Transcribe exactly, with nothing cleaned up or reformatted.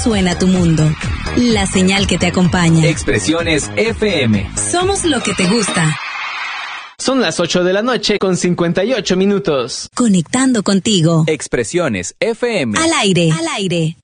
suena tu mundo. La señal que te acompaña. Expresiones F M. Somos lo que te gusta. Son las ocho de la noche con cincuenta y ocho minutos. Conectando contigo. Expresiones F M. Al aire. Al aire.